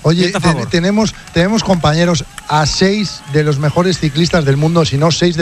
Oye, tenemos compañeros a 6 de los mejores ciclistas del mundo, si no 6,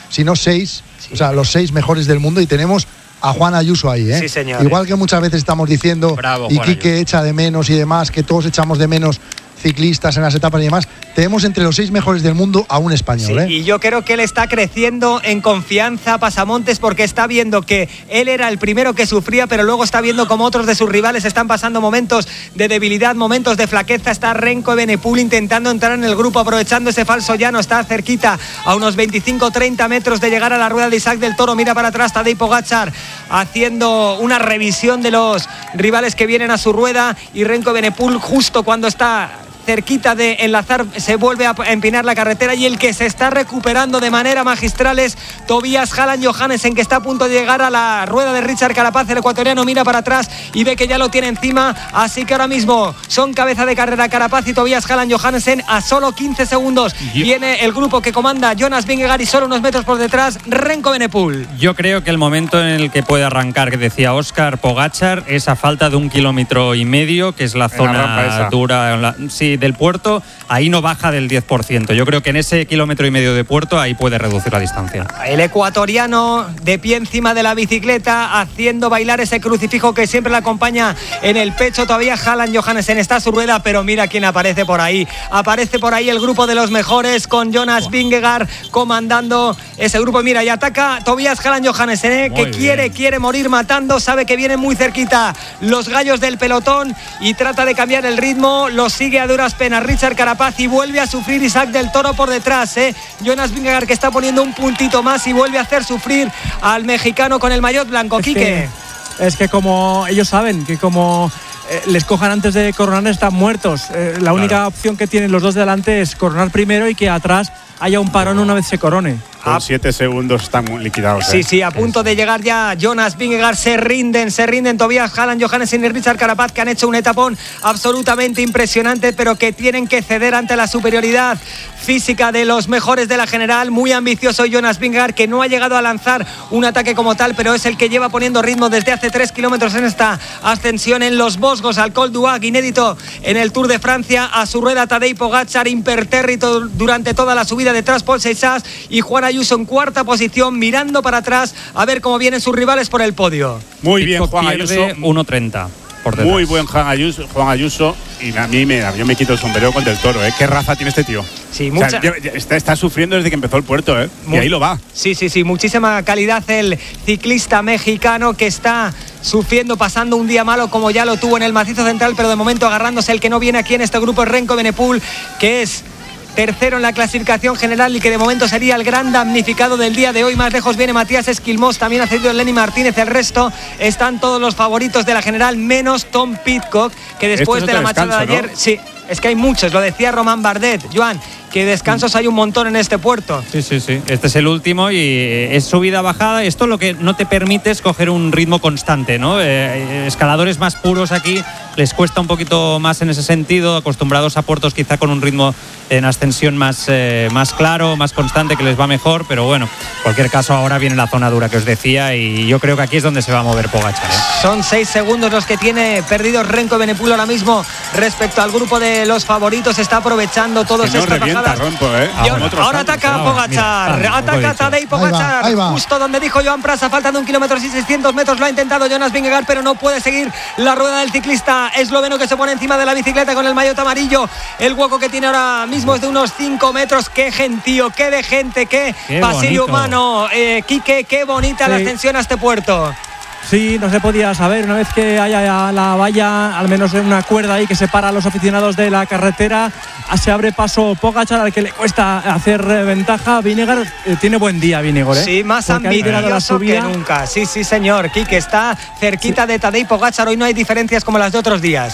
o sea, los 6 mejores del mundo, y tenemos a Juan Ayuso ahí, ¿eh? Sí, señor. Igual que muchas veces estamos diciendo, bravo, y Quique echa de menos y demás, que todos echamos de menos ciclistas en las etapas y demás, tenemos entre los 6 mejores del mundo a un español, sí, y yo creo que él está creciendo en confianza, Pasamontes, porque está viendo que él era el primero que sufría, pero luego está viendo como otros de sus rivales están pasando momentos de debilidad, momentos de flaqueza. Está Renko Evenepoel intentando entrar en el grupo, aprovechando ese falso llano, está cerquita, a unos 25-30 metros de llegar a la rueda de Isaac del Toro. Mira para atrás Tadej Pogačar haciendo una revisión de los rivales que vienen a su rueda, y Renko Evenepoel, justo cuando está cerquita de enlazar, se vuelve a empinar la carretera, y el que se está recuperando de manera magistral es Tobias Halland Johannessen, que está a punto de llegar a la rueda de Richard Carapaz. El ecuatoriano mira para atrás y ve que ya lo tiene encima, así que ahora mismo son cabeza de carrera Carapaz y Tobias Halland Johannessen a solo 15 segundos. Viene el grupo que comanda Jonas Vingegaard y solo unos metros por detrás Renko Evenepoel. Yo creo que el momento en el que puede arrancar, que decía Óscar, Pogačar, es a falta de 1,5 kilómetros, que es la zona dura, sí, del puerto. Ahí no baja del 10%. Yo creo que en ese 1,5 kilómetros de puerto ahí puede reducir la distancia. El ecuatoriano de pie encima de la bicicleta, haciendo bailar ese crucifijo que siempre le acompaña en el pecho. Todavía Halland Johannessen está a su rueda, pero mira quién aparece por ahí. Aparece por ahí el grupo de los mejores, con Jonas Vingegaard comandando ese grupo. Mira, y ataca Tobias Halland Johannessen, que quiere morir matando. Sabe que vienen muy cerquita los gallos del pelotón y trata de cambiar el ritmo. Lo sigue a duras penas Richard Carapaz, y vuelve a sufrir Isaac del Toro por detrás, Jonas Vingegaard, que está poniendo un puntito más y vuelve a hacer sufrir al mexicano con el maillot blanco. Quique. Es que como ellos saben que como les cojan antes de coronar están muertos. La única opción que tienen los dos de delante es coronar primero y que atrás haya un parón una vez se corone. Con 7 segundos están liquidados. Sí, a punto de llegar ya Jonas Vingegaard. Se rinden Tobias Halland Johannessen y Richard Carapaz, que han hecho un etapón absolutamente impresionante, pero que tienen que ceder ante la superioridad física de los mejores de la general. Muy ambicioso Jonas Vingegaard, que no ha llegado a lanzar un ataque como tal, pero es el que lleva poniendo ritmo desde hace 3 kilómetros en esta ascensión en los Vosgos al Col d'Huac, inédito en el Tour de Francia. A su rueda Tadej Pogačar, impertérrito durante toda la subida, detrás Paul Seixas y Juan Ayuso en cuarta posición, mirando para atrás a ver cómo vienen sus rivales por el podio. Muy bien, Juan Ayuso. 1.30 por detrás. Muy buen Juan Ayuso. Y yo me quito el sombrero con Del Toro, ¿eh? ¿Qué raza tiene este tío? Sí, está sufriendo desde que empezó el puerto, ¿eh? Y ahí lo va. Sí, muchísima calidad el ciclista mexicano, que está sufriendo, pasando un día malo como ya lo tuvo en el macizo central, pero de momento agarrándose. El que no viene aquí en este grupo es Renko Evenepoel, que es tercero en la clasificación general y que de momento sería el gran damnificado del día de hoy. Más lejos viene Matías Esquilmós, también ha cedido Lenny Martínez. El resto están todos los favoritos de la general, menos Tom Pidcock, que después de la machada de ayer, ¿no? Sí, es que hay muchos, lo decía Román Bardet, Joan, que descansos hay un montón en este puerto. Sí. Este es el último y es subida-bajada. Esto lo que no te permite es coger un ritmo constante, ¿no? Escaladores más puros aquí les cuesta un poquito más en ese sentido, acostumbrados a puertos quizá con un ritmo en ascensión más claro, más constante, que les va mejor, pero bueno, en cualquier caso ahora viene la zona dura que os decía, y yo creo que aquí es donde se va a mover Pogačar, ¿eh? Son 6 segundos los que tiene perdidos Renko Evenepoel ahora mismo respecto al grupo de los favoritos. Está aprovechando todos estas bajadas. Ahora ataca Pogačar, ataca Tadej Pogačar, justo donde dijo Joan Prasa, faltando 1 kilómetro y 600 metros. Lo ha intentado Jonas Vingegaard, pero no puede seguir la rueda del ciclista esloveno, que se pone encima de la bicicleta con el maillot amarillo. El hueco que tiene ahora mismo es de unos 5 metros. Qué gentío, qué de gente, qué pasillo humano. Quique, qué bonita la ascensión a este puerto. Sí, no se podía saber. Una vez que haya la valla, al menos en una cuerda ahí que separa a los aficionados de la carretera, se abre paso Pogačar, al que le cuesta hacer ventaja. Vingegaard tiene buen día, Vingegaard, ¿eh? Sí, más ambicioso que nunca. Sí, señor. Quique está cerquita de Tadej Pogačar. Hoy no hay diferencias como las de otros días.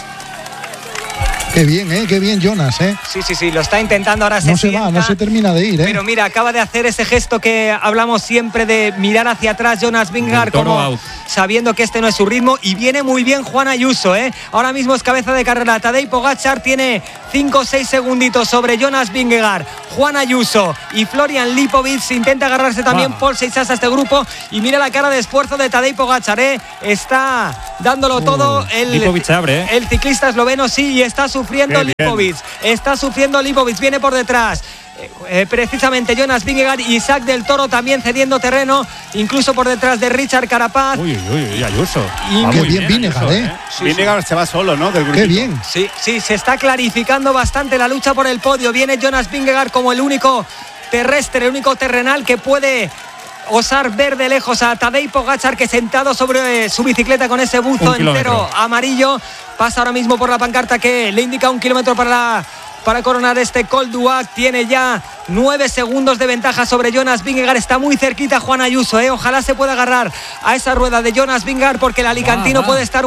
Qué bien Jonas, ¿eh? Sí, lo está intentando ahora. No se termina de ir, ¿eh? Pero mira, acaba de hacer ese gesto que hablamos siempre de mirar hacia atrás Jonas Vingegaard, como sabiendo que este no es su ritmo, y viene muy bien Juan Ayuso, ¿eh? Ahora mismo es cabeza de carrera. Tadej Pogačar tiene 5 o 6 segunditos sobre Jonas Vingegaard. Juan Ayuso y Florian Lipovic, intenta agarrarse también Paul Seixas a este grupo, y mira la cara de esfuerzo de Tadej Pogačar, ¿eh? Está dándolo todo el ciclista esloveno, sí, y está sufriendo sufriendo Lipovic. Está sufriendo Lipovic. Viene por detrás. Precisamente Jonas Vingegaard y Isaac del Toro también cediendo terreno, incluso por detrás de Richard Carapaz. Uy, Ayuso. Qué bien Vingegaard, Vingegaard se va solo, ¿no? Del grupo. Qué bien. Sí, se está clarificando bastante la lucha por el podio. Viene Jonas Vingegaard como el único terrestre, el único terrenal que puede osar ver de lejos a Tadej Pogačar, que sentado sobre su bicicleta con ese buzo entero amarillo, pasa ahora mismo por la pancarta que le indica 1 kilómetro para coronar este Col d'Huac. Tiene ya 9 segundos de ventaja sobre Jonas Vingegaard. Está muy cerquita Juan Ayuso, Ojalá se pueda agarrar a esa rueda de Jonas Vingegaard, porque el alicantino puede estar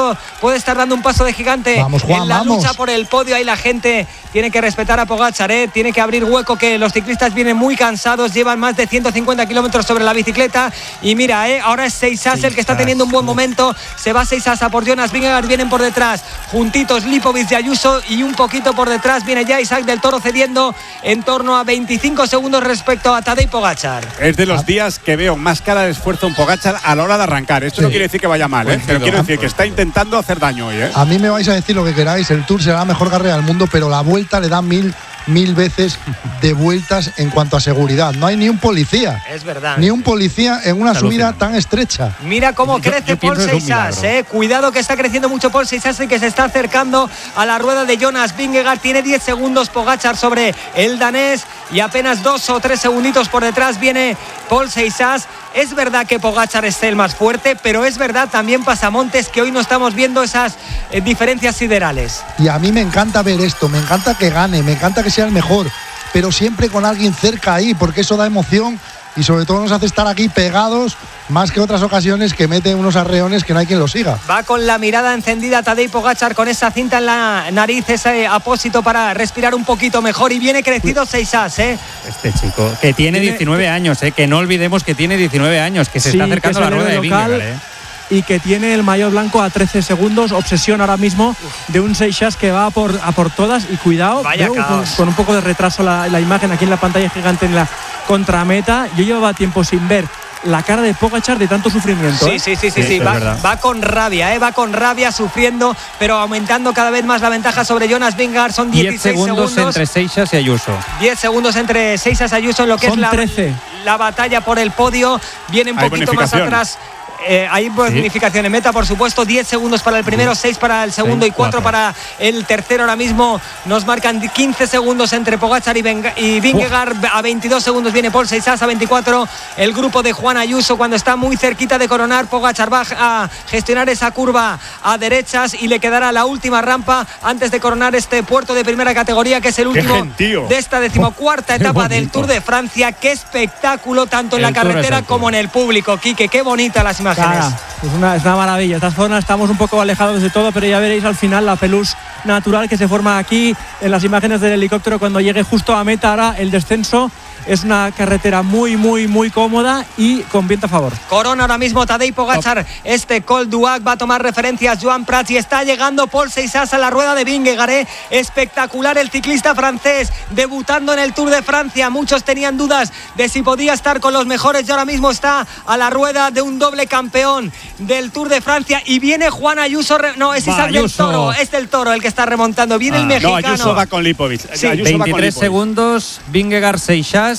dando un paso de gigante. Vamos, Juan, en la lucha por el podio. Ahí la gente tiene que respetar a Pogačar, tiene que abrir hueco, que los ciclistas vienen muy cansados, llevan más de 150 kilómetros sobre la bicicleta. Y mira, ahora es Seixas el que está teniendo un buen momento. Se va Seixas a por Jonas Vingegaard. Vienen por detrás juntitos Lipovic y Ayuso, y un poquito por detrás viene ya Isaac del Toro, cediendo en torno a 25 segundos respecto a Tadej Pogačar. Es de los días que veo más cara de esfuerzo en Pogačar a la hora de arrancar. Esto no quiere decir que vaya mal, pero quiero decir que está intentando hacer daño hoy. A mí me vais a decir lo que queráis, el Tour será la mejor carrera del mundo, pero la Vuelta le da mil veces de vueltas en cuanto a seguridad. No hay ni un policía. Es verdad. Ni un policía en una subida tan estrecha. Mira cómo crece Paul Seixas, Cuidado, que está creciendo mucho Paul Seixas y que se está acercando a la rueda de Jonas Vingegaard. Tiene 10 segundos Pogačar sobre el danés y apenas 2 o 3 segunditos por detrás viene Paul Seixas. Es verdad que Pogačar es el más fuerte, pero es verdad también, Pasamontes, que hoy no estamos viendo esas diferencias siderales. Y a mí me encanta ver esto, me encanta que gane, me encanta que sea el mejor, pero siempre con alguien cerca ahí, porque eso da emoción y sobre todo nos hace estar aquí pegados, más que otras ocasiones que mete unos arreones que no hay quien lo siga. Va con la mirada encendida Tadej Pogačar, con esa cinta en la nariz, ese apósito para respirar un poquito mejor, y viene crecido Seixas, Este chico, que tiene 19 años, que no olvidemos que tiene 19 años, que se está acercando a la rueda de Vingegaard, y que tiene el maillot blanco a 13 segundos, obsesión ahora mismo de un Seixas que va a por todas, y cuidado, con un poco de retraso la imagen aquí en la pantalla gigante en la contrameta. Yo llevaba tiempo sin ver la cara de Pogačar de tanto sufrimiento. Sí. Va con rabia, va con rabia, sufriendo, pero aumentando cada vez más la ventaja sobre Jonas Vingegaard. Son 16 segundos entre Seixas y Ayuso. 10 segundos entre Seixas y Ayuso en lo que son es 13. La batalla por el podio. Viene un poquito más atrás. Hay bonificación en meta, por supuesto. 10 segundos para el primero, 6 para el segundo y 4 para el tercero. Ahora mismo nos marcan 15 segundos entre Pogačar y Vingegaard. A 22 segundos viene Paul Seixas, a 24 el grupo de Juan Ayuso, cuando está muy cerquita de coronar. Pogačar va a gestionar esa curva a derechas y le quedará la última rampa antes de coronar este puerto de primera categoría, que es el último de esta 14ª etapa del Tour de Francia. Qué espectáculo, tanto en la carretera como en el público, Quique. Qué bonita las imágenes. Es una maravilla. Esta zona estamos un poco alejados de todo, pero ya veréis al final la pelusa natural que se forma aquí en las imágenes del helicóptero cuando llegue justo a meta. Ahora el descenso. Es una carretera muy cómoda y con viento a favor. Corona ahora mismo Tadej Pogačar este Col d'Huac. Va a tomar referencias Joan Prats y está llegando Paul Seixas a la rueda de Vingegaard. Espectacular el ciclista francés, debutando en el Tour de Francia. Muchos tenían dudas de si podía estar con los mejores y ahora mismo está a la rueda de un doble campeón del Tour de Francia. Y viene Juan Ayuso. No, es Isaac del Toro. Es del Toro el que está remontando. Viene el mexicano. No, Ayuso va con Lipovic. Sí. 23 segundos, Vingegaard, Seixas.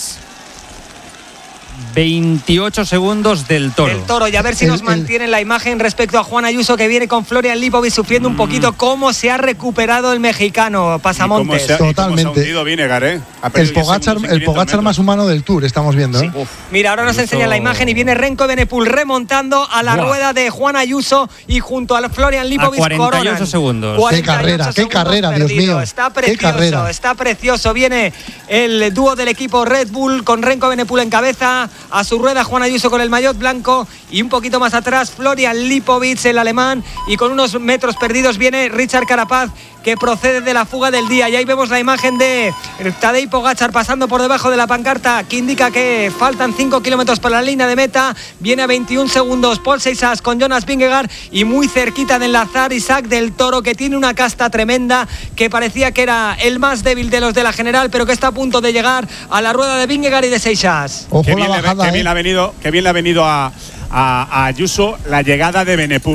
28 segundos del Toro. El Toro, y a ver si nos mantienen la imagen respecto a Juan Ayuso, que viene con Florian Lipovic sufriendo un poquito. Cómo se ha recuperado el mexicano, Pasamontes. Totalmente. El Pogačar más humano del Tour, estamos viendo. Sí. Mira, ahora nos enseñan la imagen y viene Renko Evenepoel remontando a la rueda de Juan Ayuso y junto al Florian Lipovic. 48 segundos. 48 qué carrera, Dios mío. Está precioso, está precioso. Viene el dúo del equipo Red Bull con Renko Evenepoel en cabeza. A su rueda Juan Ayuso con el maillot blanco y un poquito más atrás Florian Lipovic, el alemán, y con unos metros perdidos viene Richard Carapaz, que procede de la fuga del día. Y ahí vemos la imagen de Tadej Pogačar pasando por debajo de la pancarta que indica que faltan 5 kilómetros para la línea de meta. Viene a 21 segundos Paul Seixas con Jonas Vingegaard y muy cerquita de enlazar Isaac del Toro, que tiene una casta tremenda, que parecía que era el más débil de los de la general, pero que está a punto de llegar a la rueda de Vingegaard y de Seixas. Qué bien le ha venido a Ayuso la llegada de Evenepoel.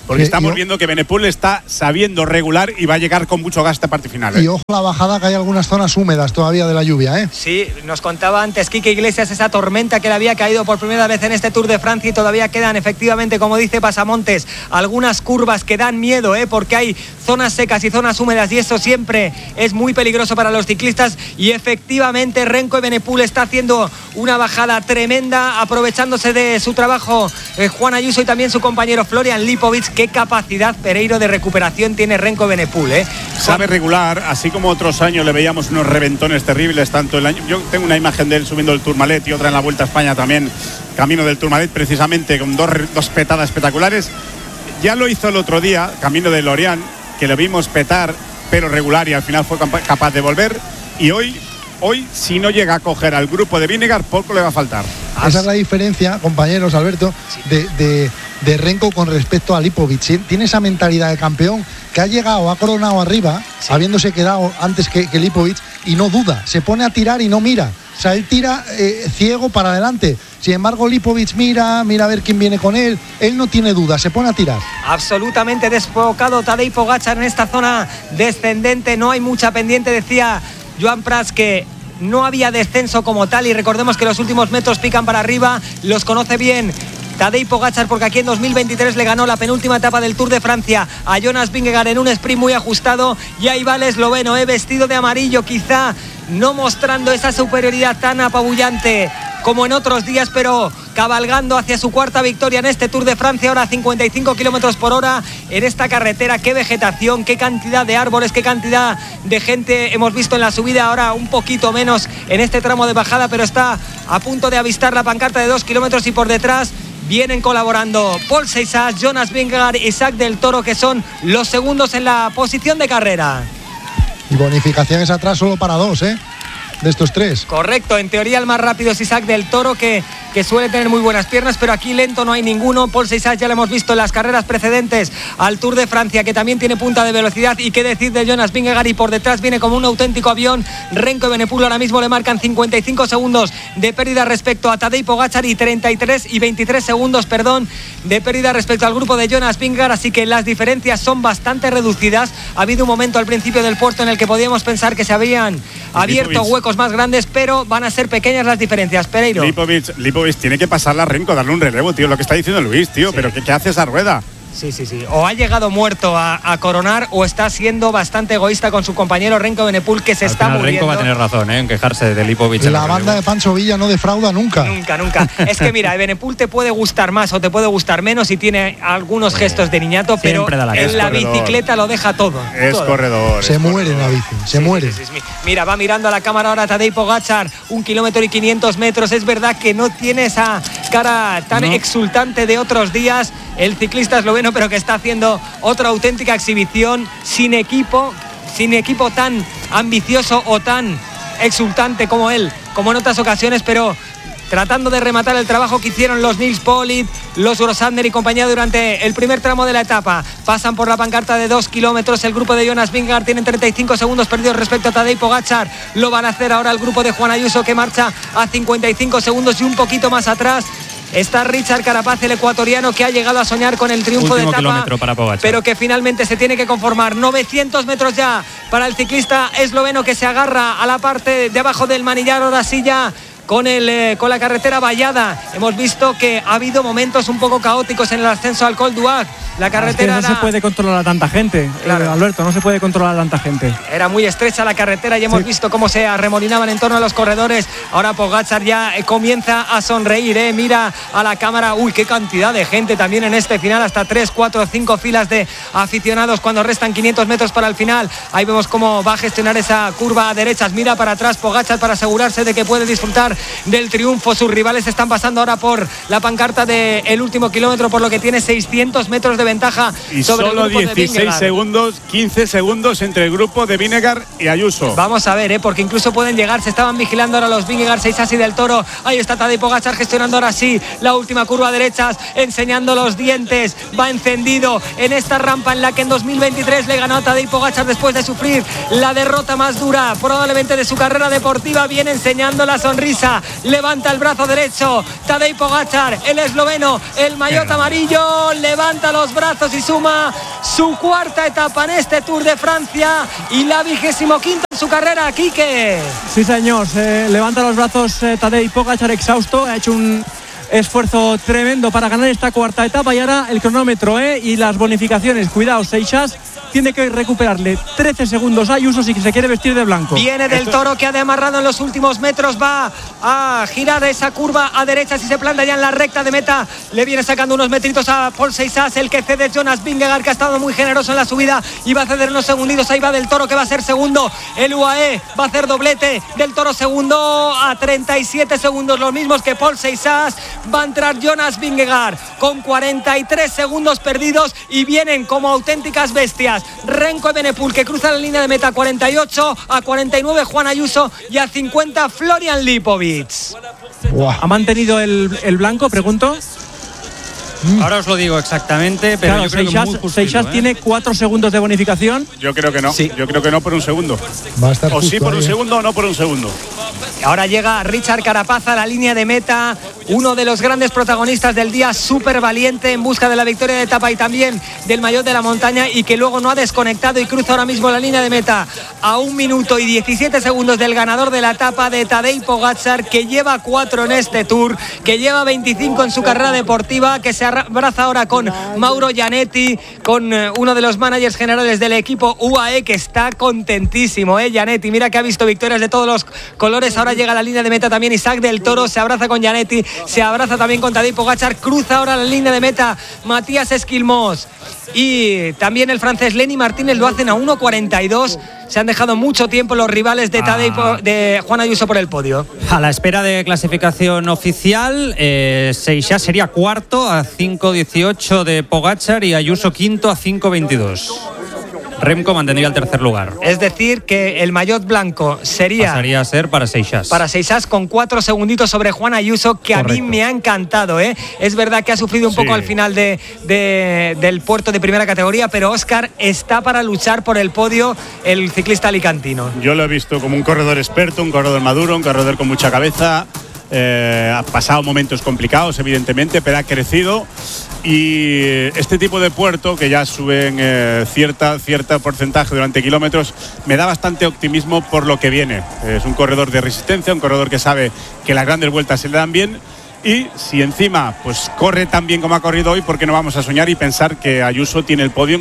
Porque estamos viendo que Benepul está sabiendo regular y va a llegar con mucho gas esta parte final. Y ojo la bajada, que hay algunas zonas húmedas todavía de la lluvia, ¿eh? Sí, nos contaba antes Quique Iglesias esa tormenta que le había caído por primera vez en este Tour de Francia y todavía quedan efectivamente, como dice Pasamontes, algunas curvas que dan miedo, porque hay zonas secas y zonas húmedas y eso siempre es muy peligroso para los ciclistas y efectivamente Renko Evenepoel está haciendo una bajada tremenda, aprovechándose de su trabajo Juan Ayuso y también su compañero Florian Lipovic. Qué capacidad, Pereiro, de recuperación tiene Renko Evenepoel, Sabe regular, así como otros años le veíamos unos reventones terribles, tanto el año. Yo tengo una imagen de él subiendo el Tourmalet y otra en la Vuelta a España también, camino del Tourmalet, precisamente con dos petadas espectaculares. Ya lo hizo el otro día, camino de Lorient, que lo vimos petar, pero regular, y al final fue capaz de volver. Y hoy, si no llega a coger al grupo de Vingegaard, poco le va a faltar. Esa es la diferencia, compañeros, Alberto, de Renko con respecto a Lipovic. Tiene esa mentalidad de campeón que ha llegado, ha coronado arriba, habiéndose quedado antes que Lipovic, y no duda, se pone a tirar y no mira. O sea, él tira ciego para adelante. Sin embargo, Lipovic mira a ver quién viene con él. Él no tiene duda, se pone a tirar. Absolutamente desfocado Tadej Pogačar en esta zona descendente. No hay mucha pendiente, decía Joan Prats, que no había descenso como tal, y recordemos que los últimos metros pican para arriba. Los conoce bien Tadej Pogačar, porque aquí en 2023 le ganó la penúltima etapa del Tour de Francia a Jonas Vingegaard en un sprint muy ajustado, y ahí va el esloveno, vestido de amarillo, quizá no mostrando esa superioridad tan apabullante como en otros días, pero cabalgando hacia su cuarta victoria en este Tour de Francia, ahora a 55 kilómetros por hora en esta carretera. Qué vegetación, qué cantidad de árboles, qué cantidad de gente hemos visto en la subida, ahora un poquito menos en este tramo de bajada, pero está a punto de avistar la pancarta de 2 kilómetros, y por detrás vienen colaborando Paul Seixas, Jonas Vingegaard y Isaac del Toro, que son los segundos en la posición de carrera. Y bonificaciones atrás solo para 2, de estos 3. Correcto, en teoría el más rápido es Isaac del Toro, que suele tener muy buenas piernas, pero aquí lento no hay ninguno. Paul Seixas ya lo hemos visto en las carreras precedentes al Tour de Francia, que también tiene punta de velocidad. Y qué decir de Jonas Vingegaard, y por detrás viene como un auténtico avión Renko Evenepoel. Ahora mismo le marcan 55 segundos de pérdida respecto a Tadej Pogačar y 23 segundos de pérdida respecto al grupo de Jonas Vingegaard, así que las diferencias son bastante reducidas. Ha habido un momento al principio del puerto en el que podíamos pensar que se habían abierto huecos más grandes, pero van a ser pequeñas las diferencias. Pereiro. Lipovic tiene que pasarla a Renko, darle un relevo, tío, lo que está diciendo Luis, tío, pero ¿qué hace esa rueda? Sí. O ha llegado muerto a coronar, o está siendo bastante egoísta con su compañero Renko Evenepoel, que se está muriendo. Renko va a tener razón en quejarse de Lipovic. La banda de Pancho Villa no defrauda nunca. Nunca. Es que mira, Evenepoel te puede gustar más o te puede gustar menos, y tiene algunos gestos de niñato, pero en la bicicleta lo deja todo. Corredor. Se muere en la bici, se muere. Sí. Mira, va mirando a la cámara ahora Tadej Pogačar, 1 kilómetro y 500 metros. Es verdad que no tiene esa cara tan exultante de otros días el ciclista esloveno, pero que está haciendo otra auténtica exhibición, sin equipo tan ambicioso o tan exultante como él, como en otras ocasiones, pero tratando de rematar el trabajo que hicieron los Nils Politt, los Grossander y compañía durante el primer tramo de la etapa. Pasan por la pancarta de 2 kilómetros. El grupo de Jonas Vingegaard tienen 35 segundos perdidos respecto a Tadej Pogačar. Lo van a hacer ahora el grupo de Juan Ayuso, que marcha a 55 segundos, y un poquito más atrás está Richard Carapaz, el ecuatoriano, que ha llegado a soñar con el triunfo último de etapa, para Pogačar, pero que finalmente se tiene que conformar. 900 metros ya para el ciclista esloveno, que se agarra a la parte de abajo del manillar. Ahora sí, ya con la carretera vallada. Hemos visto que ha habido momentos un poco caóticos en el ascenso al Col d'Huac. La carretera no se puede controlar a tanta gente, claro. Alberto, no se puede controlar a tanta gente. Era muy estrecha la carretera y hemos visto cómo se arremolinaban en torno a los corredores. Ahora Pogačar ya comienza a sonreír, mira a la cámara. Uy, qué cantidad de gente también en este final, hasta 3, 4, 5 filas de aficionados cuando restan 500 metros para el final. Ahí vemos cómo va a gestionar esa curva a derechas. Mira para atrás Pogačar para asegurarse de que puede disfrutar del triunfo. Sus rivales están pasando ahora por la pancarta del último kilómetro, por lo que tiene 600 metros de ventaja y sobre solo el grupo 16 segundos, 15 segundos entre el grupo de Vingegaard y Ayuso. Vamos a ver, porque incluso pueden llegar. Se estaban vigilando ahora los Vingegaard, Seixas y del Toro. Ahí está Tadej Pogačar gestionando ahora sí la última curva a derechas, enseñando los dientes. Va encendido en esta rampa en la que en 2023 le ganó a Tadej Pogačar después de sufrir la derrota más dura probablemente de su carrera deportiva. Viene enseñando la sonrisa sonrisa, levanta el brazo derecho. Tadej Pogačar, el esloveno, el maillot amarillo, levanta los brazos y suma su cuarta etapa en este Tour de Francia y la 25ª en su carrera, Quique. Sí, señor, levanta los brazos Tadej Pogačar exhausto, ha hecho un esfuerzo tremendo para ganar esta cuarta etapa y ahora el cronómetro y las bonificaciones. Cuidado, Seixas tiene que recuperarle 13 segundos a Ayuso si se quiere vestir de blanco. Viene del Toro, que ha demarrado en los últimos metros, va a girar esa curva a derecha si se planta ya en la recta de meta. Le viene sacando unos metritos a Paul Seixas. El que cede Jonas Vingegaard, que ha estado muy generoso en la subida y va a ceder unos segunditos. Ahí va del Toro, que va a ser segundo. El UAE va a hacer doblete. Del Toro segundo a 37 segundos, los mismos que Paul Seixas. Va a entrar Jonas Vingegaard con 43 segundos perdidos y vienen como auténticas bestias. Remco Evenepoel, que cruza la línea de meta, 48, a 49 Juan Ayuso y a 50 Florian Lipovic. ¿Ha mantenido el blanco, pregunto? Ahora os lo digo exactamente, pero claro, yo creo que muy justito, Seixas tiene 4 segundos de bonificación. Yo creo que no. Sí. Yo creo que no por un segundo. Va a estar O sí justo por un ahí. segundo o no por un segundo. Ahora llega Richard Carapaz a la línea de meta, uno de los grandes protagonistas del día, súper valiente en busca de la victoria de etapa y también del maillot de la montaña, y que luego no ha desconectado y cruza ahora mismo la línea de meta a 1 minuto y 17 segundos del ganador de la etapa, de Tadej Pogačar, que lleva 4 en este Tour, que lleva 25 en su carrera deportiva, que se abraza ahora con Mauro Gianetti, con uno de los managers generales del equipo UAE, que está contentísimo, Gianetti. Mira que ha visto victorias de todos los colores. Ahora llega a la línea de meta también Isaac del Toro, se abraza con Gianetti, se abraza también con Tadej Pogačar, cruza ahora la línea de meta Matías Esquilmós y también el francés Lenny Martínez, lo hacen a 1.42. Se han dejado mucho tiempo los rivales de de Juan Ayuso por el podio. A la espera de clasificación oficial, Seixas sería cuarto a 5.18 de Pogačar y Ayuso quinto a 5.22. Remco mantendría el tercer lugar. Es decir, que el maillot blanco pasaría a ser para Seixas. Para Seixas, con 4 segunditos sobre Juan Ayuso, que correcto. A mí me ha encantado. Es verdad que ha sufrido un poco al final del puerto de primera categoría, pero Óscar, está para luchar por el podio el ciclista alicantino. Yo lo he visto como un corredor experto, un corredor maduro, un corredor con mucha cabeza. Ha pasado momentos complicados, evidentemente, pero ha crecido. Y este tipo de puerto, que ya suben cierta porcentaje durante kilómetros, me da bastante optimismo por lo que viene. Es un corredor de resistencia, un corredor que sabe que las grandes vueltas se le dan bien. Y si encima pues corre tan bien como ha corrido hoy, ¿por qué no vamos a soñar y pensar que Ayuso tiene el podium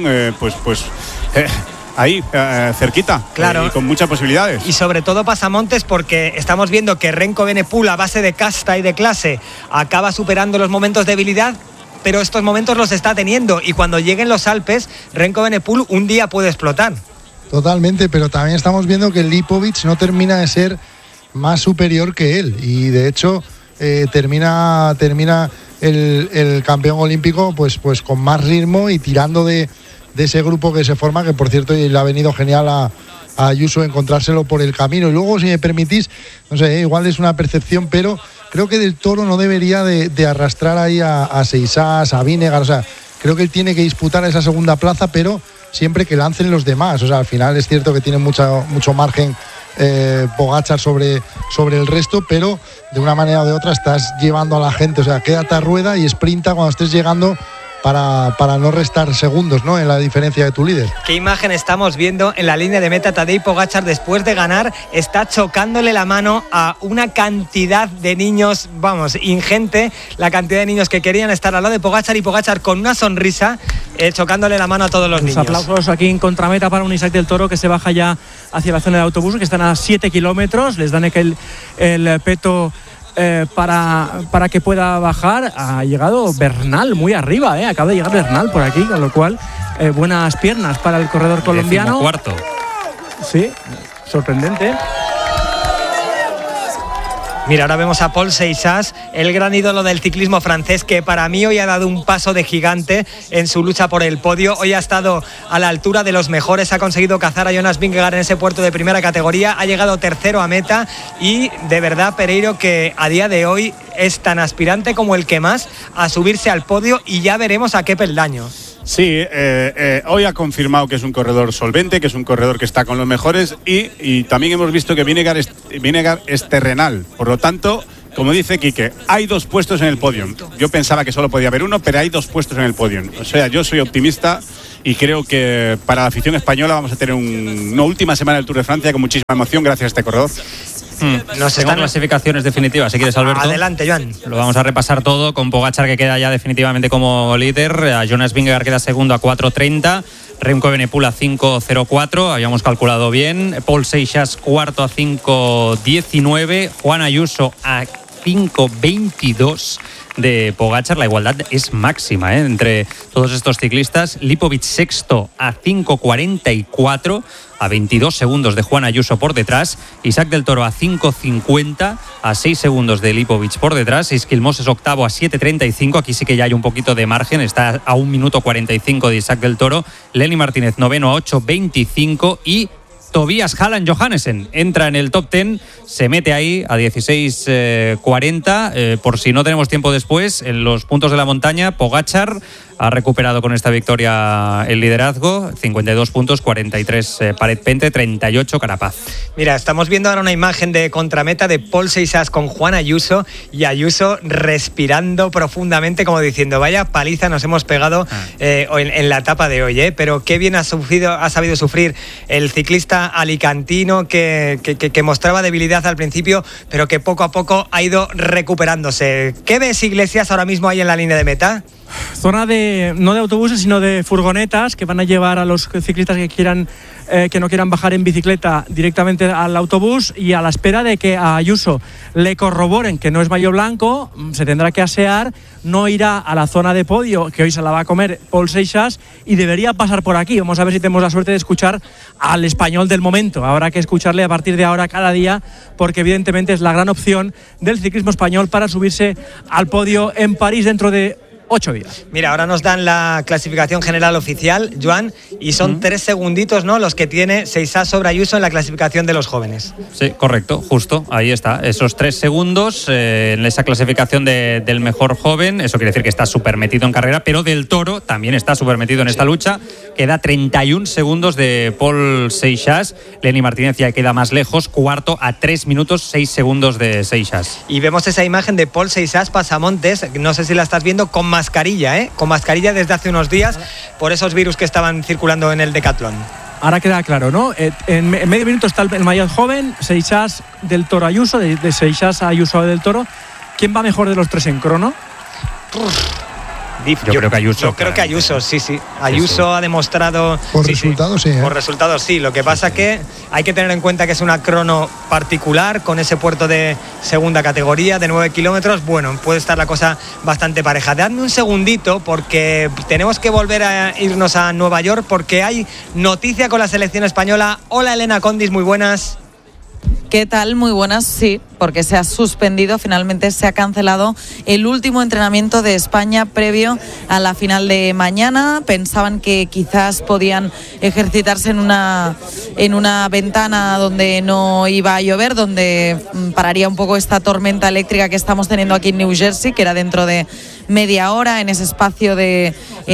ahí, cerquita, claro, y con muchas posibilidades? Y sobre todo pasamontes, porque estamos viendo que Remco Evenepoel, a base de casta y de clase, acaba superando los momentos de debilidad, pero estos momentos los está teniendo, y cuando lleguen los Alpes, Remco Evenepoel un día puede explotar. Totalmente, pero también estamos viendo que Lipovic no termina de ser más superior que él, y de hecho termina el campeón olímpico pues con más ritmo y tirando de ese grupo que se forma, que por cierto le ha venido genial a Ayuso encontrárselo por el camino. Y luego, si me permitís, no sé, igual es una percepción, pero creo que del Toro no debería de arrastrar ahí a Seixas, a Vingegaard. O sea, creo que él tiene que disputar esa segunda plaza, pero siempre que lancen los demás. O sea, al final es cierto que tiene mucho margen Pogačar sobre el resto, pero de una manera o de otra estás llevando a la gente. O sea, quédate a rueda y sprinta cuando estés llegando, para no restar segundos, ¿no?, en la diferencia de tu líder. ¿Qué imagen estamos viendo en la línea de meta? Tadej Pogačar, después de ganar, está chocándole la mano a una cantidad de niños, vamos, ingente, la cantidad de niños que querían estar al lado de Pogačar, y Pogačar con una sonrisa chocándole la mano a todos los niños. Aplausos aquí en contrameta para un Isaac del Toro, que se baja ya hacia la zona de autobús, que están a 7 kilómetros, les dan el peto para que pueda bajar. Ha llegado Bernal muy arriba, acaba de llegar Bernal por aquí, con lo cual buenas piernas para el corredor colombiano. Cuarto. Sí, sorprendente. Mira, ahora vemos a Paul Seixas, el gran ídolo del ciclismo francés, que para mí hoy ha dado un paso de gigante en su lucha por el podio. Hoy ha estado a la altura de los mejores, ha conseguido cazar a Jonas Vingegaard en ese puerto de primera categoría, ha llegado tercero a meta, y de verdad, Pereiro, que a día de hoy es tan aspirante como el que más a subirse al podio, y ya veremos a qué peldaño. Sí, hoy ha confirmado que es un corredor solvente, que es un corredor que está con los mejores y también hemos visto que Vinegar es terrenal. Por lo tanto, como dice Quique, hay 2 puestos en el podio. Yo pensaba que solo podía haber uno, pero hay 2 puestos en el podio. O sea, yo soy optimista y creo que para la afición española vamos a tener una última semana del Tour de Francia con muchísima emoción gracias a este corredor. Tengo clasificaciones definitivas, si quieres, Alberto. Adelante, Joan. Lo vamos a repasar todo con Pogačar, que queda ya definitivamente como líder. A Jonas Vingegaard queda segundo a 4.30. Remco Evenepoel a 5.04, habíamos calculado bien. Paul Seixas cuarto a 5.19. Juan Ayuso a 5.22 de Pogačar. La igualdad es máxima entre todos estos ciclistas. Lipovic sexto a 5.44, a 22 segundos de Juan Ayuso por detrás. Isaac del Toro a 5.50, a 6 segundos de Lipovic por detrás. Isquilmos es octavo a 7.35, aquí sí que ya hay un poquito de margen, está a 1 minuto 45 de Isaac del Toro. Lenny Martínez noveno a 8.25 y Tobias Hallan Johannesen entra en el top 10, se mete ahí a 16.40. Por si no tenemos tiempo después, en los puntos de la montaña, Pogačar ha recuperado con esta victoria el liderazgo, 52 puntos, 43 Paret Pente, 38 Carapaz. Mira, estamos viendo ahora una imagen de contrameta de Paul Seixas con Juan Ayuso y Ayuso respirando profundamente como diciendo, vaya paliza nos hemos pegado en la etapa de hoy, pero qué bien ha sabido sufrir el ciclista alicantino que mostraba debilidad al principio, pero que poco a poco ha ido recuperándose. ¿Qué ves, Iglesias, ahora mismo ahí en la línea de meta? Zona no de autobuses, sino de furgonetas que van a llevar a los ciclistas que no quieran bajar en bicicleta directamente al autobús, y a la espera de que a Ayuso le corroboren que no es maillot blanco, se tendrá que asear, no irá a la zona de podio, que hoy se la va a comer Paul Seixas, y debería pasar por aquí. Vamos a ver si tenemos la suerte de escuchar al español del momento. Habrá que escucharle a partir de ahora cada día, porque evidentemente es la gran opción del ciclismo español para subirse al podio en París dentro de 8 días. Mira, ahora nos dan la clasificación general oficial, Joan, y son 3 segunditos, ¿no?, los que tiene Seixas sobre Ayuso en la clasificación de los jóvenes. Sí, correcto, justo, ahí está. Esos 3 segundos en esa clasificación del mejor joven. Eso quiere decir que está súper metido en carrera, pero Del Toro también está súper metido en esta lucha. Queda 31 segundos de Paul Seixas. Lenny Martínez ya queda más lejos, cuarto a 3 minutos 6 segundos de Seixas. Y vemos esa imagen de Paul Seixas pasamontes, no sé si la estás viendo, con mascarilla, con mascarilla desde hace unos días por esos virus que estaban circulando en el decatlón. Ahora queda claro, ¿no? En medio minuto está el maillot joven, Seixas, Del Toro, Ayuso, de Seixas a Ayuso Del Toro. ¿Quién va mejor de los 3 en crono? Yo creo que Ayuso. Yo creo que Ayuso, sí. Ayuso ha demostrado... Por resultados, sí. Por resultados, sí. Lo que pasa que hay que tener en cuenta que es una crono particular, con ese puerto de segunda categoría de 9 kilómetros. Bueno, puede estar la cosa bastante pareja. Dadme un segundito, porque tenemos que volver a irnos a Nueva York, porque hay noticia con la selección española. Hola, Elena Condis, muy buenas. ¿Qué tal? Muy buenas, sí, porque se ha suspendido, finalmente se ha cancelado el último entrenamiento de España previo a la final de mañana. Pensaban que quizás podían ejercitarse en una ventana donde no iba a llover, donde pararía un poco esta tormenta eléctrica que estamos teniendo aquí en New Jersey, que era dentro de media hora, en ese espacio de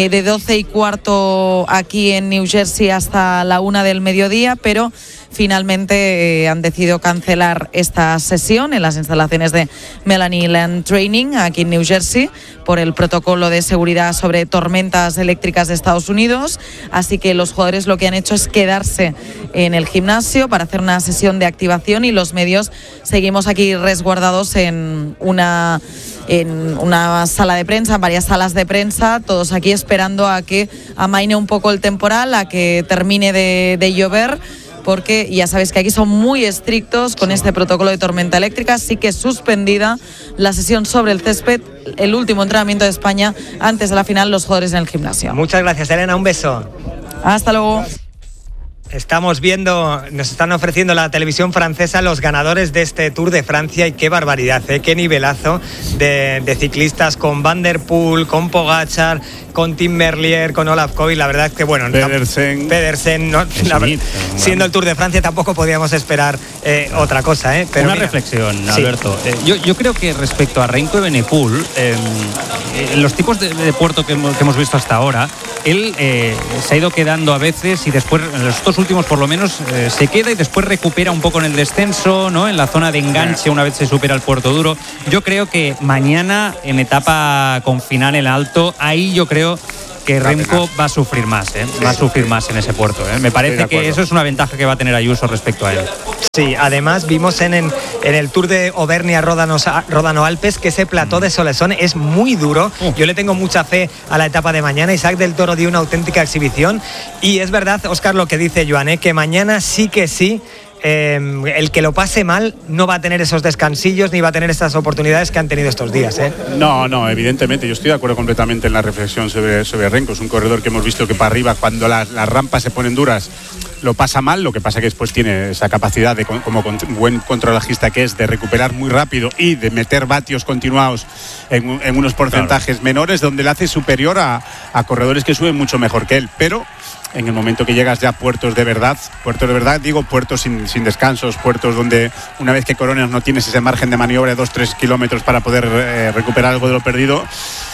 12:15 aquí en New Jersey hasta la 1 del mediodía, pero finalmente han decidido cancelar esta sesión en las instalaciones de Melanie Land Training aquí en New Jersey por el protocolo de seguridad sobre tormentas eléctricas de Estados Unidos. Así que los jugadores lo que han hecho es quedarse en el gimnasio para hacer una sesión de activación, y los medios seguimos aquí resguardados en una sala de prensa, en varias salas de prensa, todos aquí esperando a que amaine un poco el temporal, a que termine de llover, porque ya sabéis que aquí son muy estrictos con este protocolo de tormenta eléctrica. Así que suspendida la sesión sobre el césped, el último entrenamiento de España antes de la final, los jugadores en el gimnasio. Muchas gracias, Elena, un beso. Hasta luego. Estamos viendo, nos están ofreciendo la televisión francesa los ganadores de este Tour de Francia, y qué barbaridad, qué nivelazo de ciclistas, con Van der Poel, con Pogačar, con Tim Merlier, con Olaf Koy, la verdad es que bueno, Pedersen no, siendo el Tour de Francia tampoco podíamos esperar otra cosa, pero una reflexión, Alberto. Yo creo que respecto a Remco Evenepoel, los tipos de puerto que hemos visto hasta ahora, él se ha ido quedando a veces y después, en los dos últimos por lo menos, se queda y después recupera un poco en el descenso, ¿no? En la zona de enganche una vez se supera el puerto duro. Yo creo que mañana en etapa con final en alto, ahí yo creo que Remco va a sufrir más, va a sufrir más en ese puerto. Me parece que eso es una ventaja que va a tener Ayuso respecto a él. Sí, además vimos en el Tour de Auvernia-Ródano Alpes que ese plató de Solesón es muy duro. Yo le tengo mucha fe a la etapa de mañana. Isaac del Toro dio una auténtica exhibición y es verdad, Óscar, lo que dice Joan, que mañana sí que sí. El que lo pase mal no va a tener esos descansillos ni va a tener estas oportunidades que han tenido estos días. No, evidentemente, yo estoy de acuerdo completamente en la reflexión sobre Remco. Es un corredor que hemos visto que para arriba, cuando las rampas se ponen duras, lo pasa mal. Lo que pasa que después tiene esa capacidad de, como buen controlajista que es, de recuperar muy rápido y de meter vatios continuados en unos porcentajes menores, donde le hace superior a corredores que suben mucho mejor que él. Pero en el momento que llegas ya a puertos de verdad, digo puertos sin descansos, puertos donde una vez que coronas no tienes ese margen de maniobra de 2-3 kilómetros para poder recuperar algo de lo perdido.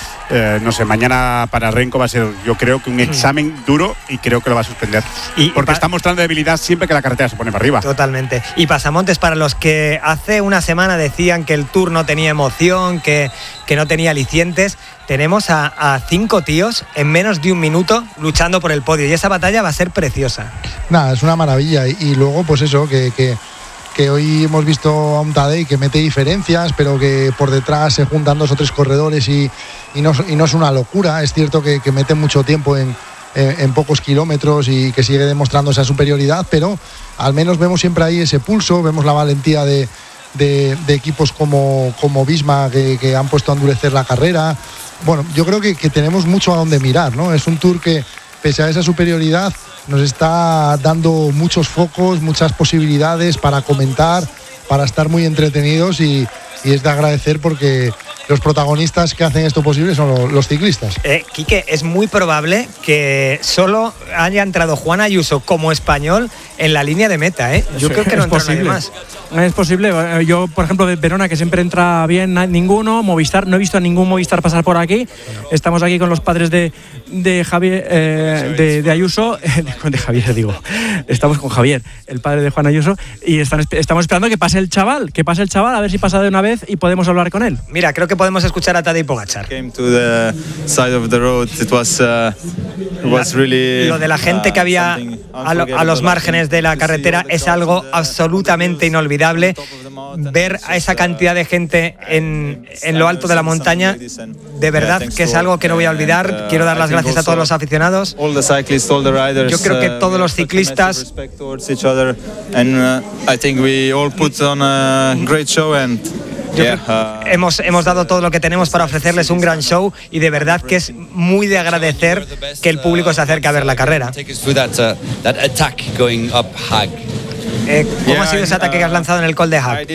No sé, mañana para Remco va a ser, yo creo que un examen duro y creo que lo va a suspender. Porque está mostrando debilidad siempre que la carretera se pone para arriba. Totalmente. Y pasamontes para los que hace una semana decían que el Tour no tenía emoción, que no tenía alicientes. Tenemos a 5 tíos en menos de un minuto luchando por el podio y esa batalla va a ser preciosa. Nada, es una maravilla. Y luego, pues eso, que hoy hemos visto a un Tadej que mete diferencias, pero que por detrás se juntan 2 o 3 corredores y no es una locura. Es cierto que mete mucho tiempo en pocos kilómetros y que sigue demostrando esa superioridad, pero al menos vemos siempre ahí ese pulso, vemos la valentía de equipos como Visma que han puesto a endurecer la carrera. Bueno, yo creo que tenemos mucho a donde mirar, ¿no? Es un Tour que, pese a esa superioridad, nos está dando muchos focos, muchas posibilidades para comentar, para estar muy entretenidos y es de agradecer porque los protagonistas que hacen esto posible son los ciclistas. Quique, es muy probable que solo haya entrado Juan Ayuso como español en la línea de meta. Yo creo que no entra nadie más. Es posible. Yo, por ejemplo, de Verona, que siempre entra bien, ninguno. Movistar, no he visto a ningún Movistar pasar por aquí. Estamos aquí con los padres de Javier, de Ayuso. De Javier, digo. Estamos con Javier, el padre de Juan Ayuso, y estamos esperando que pase el chaval, a ver si pasa de una vez y podemos hablar con él. Mira, creo que podemos escuchar a Tadej Pogačar. Lo de la gente que había a los márgenes de la carretera es algo absolutamente inolvidable. Ver a esa cantidad de gente en lo alto de la montaña, de verdad que es algo que no voy a olvidar. Quiero dar las gracias a todos los aficionados. Yo creo que todos los ciclistas hemos dado todo lo que tenemos para ofrecerles un gran show y de verdad que es muy de agradecer que el público se acerque a ver la carrera. ¿Cómo ha sido ese ataque que has lanzado en el Col de Haag?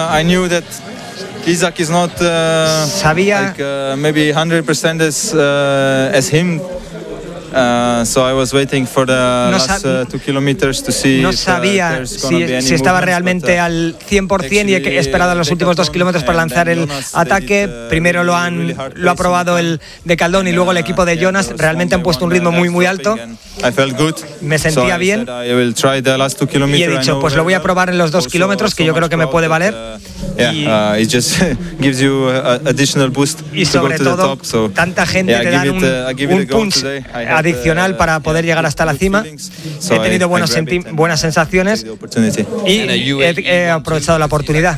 Sabía maybe 100% as him. So I was waiting for the last 2 kilometers to see. No sabía si estaba realmente al 100% y he esperado los últimos 2 kilómetros para lanzar el ataque. Primero lo ha probado el de Caldón y luego el equipo de Jonas. Realmente han puesto un ritmo muy alto. Me sentía bien y he dicho, pues lo voy a probar en los 2 kilómetros, que yo creo que me puede valer. Y sobre todo, tanta gente te dan un punch adicional para poder llegar hasta la cima. He tenido buenas sensaciones y he aprovechado la oportunidad.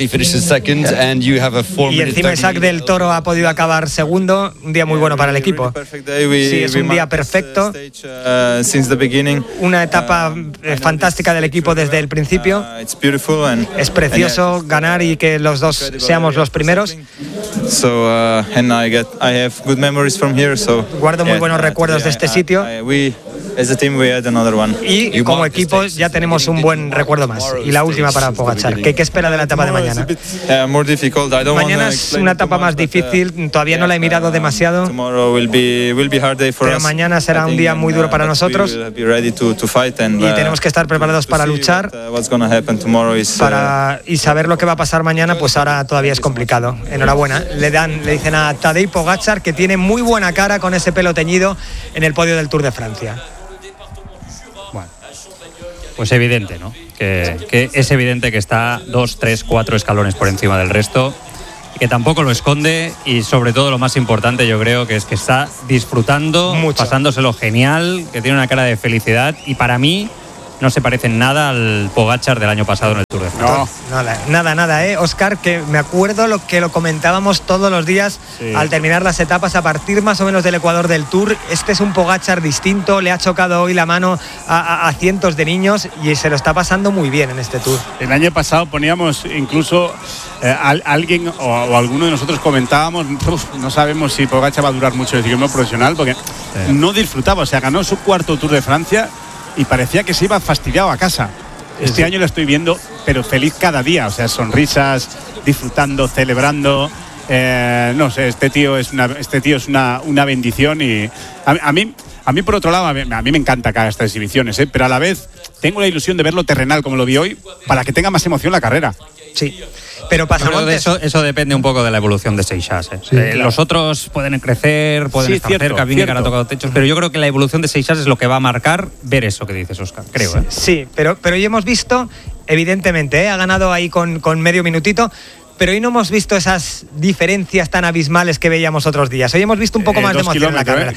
Y encima Isaac del Toro ha podido acabar segundo, un día muy bueno para el equipo. Sí, es un día perfecto, una etapa fantástica del equipo desde el principio. Es precioso ganar y que los dos seamos los primeros. Guardo muy buenos recuerdos de este sitio. as a team we had another one. Y como equipo ya tenemos un buen recuerdo más. Y la última para Pogačar. ¿Qué espera de la etapa de mañana? Mañana es una etapa más difícil, todavía no la he mirado demasiado. Pero mañana será un día muy duro para nosotros. Y tenemos que estar preparados para luchar. Y saber lo que va a pasar mañana, pues ahora todavía es complicado. Enhorabuena. Le dicen a Tadej Pogačar que tiene muy buena cara con ese pelo teñido en el podio del Tour de Francia. Bueno, pues evidente, ¿no? Que es evidente que está 2, 3, 4 escalones por encima del resto, que tampoco lo esconde, y sobre todo lo más importante yo creo que es que está disfrutando, mucho, pasándoselo genial, que tiene una cara de felicidad, y para mí no se parece en nada al Pogačar del año pasado en el Tour de Francia. No, nada, Óscar, que me acuerdo lo comentábamos todos los días, sí, al terminar las etapas, a partir más o menos del Ecuador del Tour. Este es un Pogačar distinto, le ha chocado hoy la mano a cientos de niños y se lo está pasando muy bien en este Tour. El año pasado poníamos incluso alguien o alguno de nosotros comentábamos, no sabemos si Pogačar va a durar mucho el ciclismo profesional, porque no disfrutaba, o sea, ganó su cuarto Tour de Francia y parecía que se iba fastidiado a casa. Este año lo estoy viendo, pero feliz cada día, o sea, sonrisas, disfrutando, celebrando. No sé, este tío es una bendición, y a mí por otro lado, a mí me encanta cada estas exhibiciones, pero a la vez tengo la ilusión de verlo terrenal como lo vi hoy, para que tenga más emoción la carrera. Sí. Pero Pasamontes, eso depende un poco de la evolución de Seixas. Sí, claro. Los otros pueden crecer, pueden estar cerca, Vinegar ha tocado techos, pero yo creo que la evolución de Seixas es lo que va a marcar ver eso que dices, Óscar, creo. Sí, pero hoy hemos visto, evidentemente, ha ganado ahí con medio minutito, pero hoy no hemos visto esas diferencias tan abismales que veíamos otros días. Hoy hemos visto un poco más de emoción en la carrera.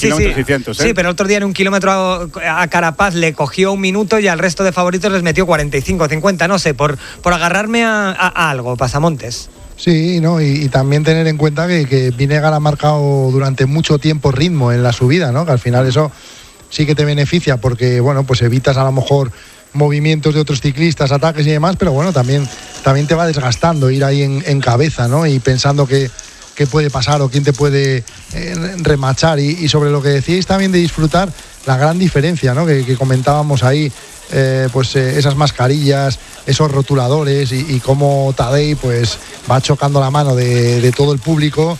Sí, pero el otro día en un kilómetro a Carapaz le cogió un minuto y al resto de favoritos les metió 45, 50, no sé, por agarrarme a algo, Pasamontes. Sí, ¿no? Y también tener en cuenta que Vinegar ha marcado durante mucho tiempo ritmo en la subida, ¿no? Que al final eso sí que te beneficia, porque, bueno, pues evitas a lo mejor movimientos de otros ciclistas, ataques y demás, pero bueno, también te va desgastando ir ahí en cabeza, ¿no? Y pensando qué puede pasar o quién te puede remachar, y sobre lo que decíais también de disfrutar, la gran diferencia, ¿no? Que comentábamos ahí, esas mascarillas, esos rotuladores, y cómo Tadej pues va chocando la mano de todo el público.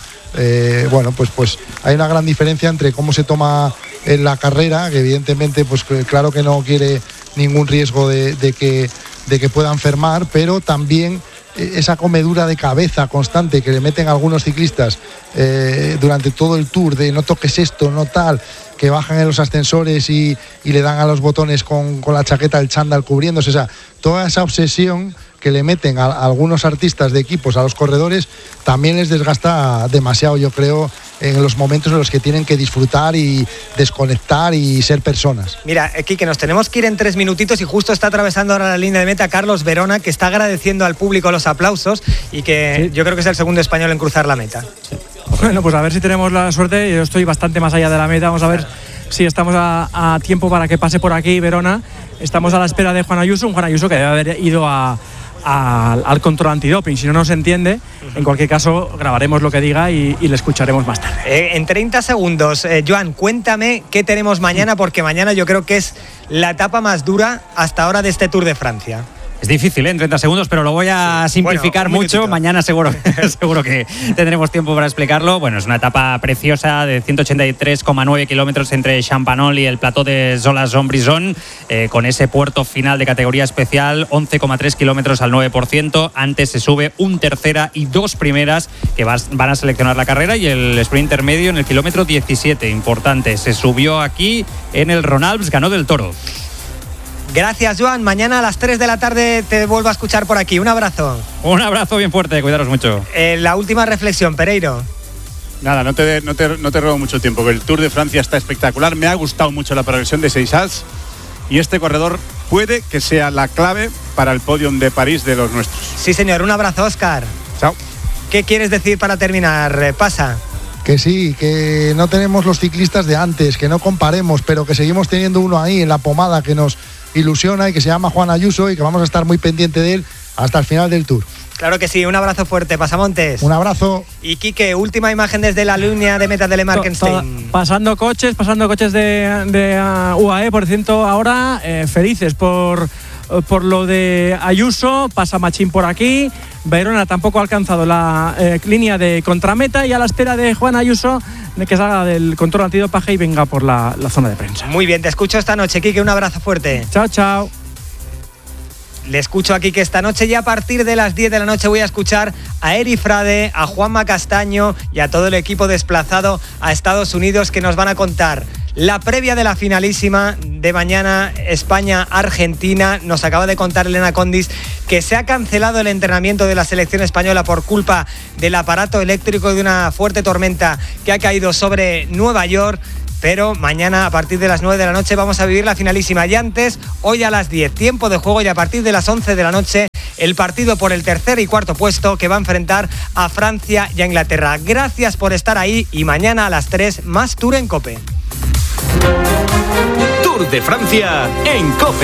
Pues hay una gran diferencia entre cómo se toma en la carrera, que evidentemente pues claro que no quiere ningún riesgo de que pueda enfermar, pero también esa comedura de cabeza constante que le meten algunos ciclistas durante todo el Tour, de no toques esto, no tal, que bajan en los ascensores y le dan a los botones con la chaqueta, el chándal cubriéndose, o sea, toda esa obsesión que le meten a algunos artistas de equipos, a los corredores, también les desgasta demasiado, yo creo, en los momentos en los que tienen que disfrutar y desconectar y ser personas. Mira, Quique, nos tenemos que ir en 3 minutitos y justo está atravesando ahora la línea de meta Carlos Verona, que está agradeciendo al público los aplausos y que yo creo que es el segundo español en cruzar la meta. Sí. Bueno, pues a ver si tenemos la suerte. Yo estoy bastante más allá de la meta. Vamos a ver si estamos a tiempo para que pase por aquí Verona. Estamos a la espera de Juan Ayuso, un Juan Ayuso que debe haber ido al control antidoping, si no se entiende. En cualquier caso, grabaremos lo que diga y le escucharemos más tarde. En 30 segundos, Joan, cuéntame qué tenemos mañana, porque mañana yo creo que es la etapa más dura hasta ahora de este Tour de Francia. Es difícil, en 30 segundos, pero lo voy a simplificar mucho. Mañana seguro que tendremos tiempo para explicarlo. Bueno, es una etapa preciosa de 183,9 kilómetros entre Champanol y el plató de Solas-Zombrisson, con ese puerto final de categoría especial, 11,3 kilómetros al 9%. Antes se sube un tercera y 2 primeras que van a seleccionar la carrera, y el sprint intermedio en el kilómetro 17, importante. Se subió aquí en el Ronalps, ganó del Toro. Gracias, Joan. Mañana a las 3 de la tarde te vuelvo a escuchar por aquí. Un abrazo. Un abrazo bien fuerte, cuidaros mucho. La última reflexión, Pereiro. Nada, no te robo mucho tiempo, que el Tour de Francia está espectacular. Me ha gustado mucho la progresión de Seixas, y este corredor puede que sea la clave para el podium de París de los nuestros. Sí, señor. Un abrazo, Óscar. Chao. ¿Qué quieres decir para terminar? Pasa. Que sí, que no tenemos los ciclistas de antes, que no comparemos, pero que seguimos teniendo uno ahí en la pomada que nos ilusiona y que se llama Juan Ayuso, y que vamos a estar muy pendiente de él hasta el final del Tour. Claro que sí, un abrazo fuerte, Pasamontes. Un abrazo. Y Quique, última imagen desde la línea de meta de Le Markenstein. Pasando coches de UAE, por cierto, ahora felices por lo de Ayuso. Pasa Machín por aquí. Verona tampoco ha alcanzado la línea de contrameta y a la espera de Juan Ayuso de que salga del control antidopaje y venga por la zona de prensa. Muy bien, te escucho esta noche, Quique, un abrazo fuerte. Chao, chao. Le escucho aquí que esta noche, ya a partir de las 10 de la noche, voy a escuchar a Eri Frade, a Juanma Castaño y a todo el equipo desplazado a Estados Unidos, que nos van a contar la previa de la finalísima de mañana, España-Argentina. Nos acaba de contar Elena Condis que se ha cancelado el entrenamiento de la selección española por culpa del aparato eléctrico de una fuerte tormenta que ha caído sobre Nueva York. Pero mañana a partir de las 9 de la noche vamos a vivir la finalísima. Y antes, hoy a las 10, tiempo de juego, y a partir de las 11 de la noche, el partido por el tercer y cuarto puesto que va a enfrentar a Francia y a Inglaterra. Gracias por estar ahí y mañana a las 3 más Tour en COPE. Tour de Francia en COPE.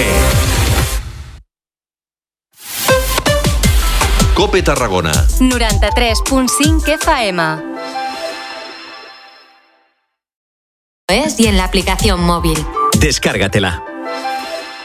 COPE Tarragona 93.5 FM. Y en la aplicación móvil. Descárgatela.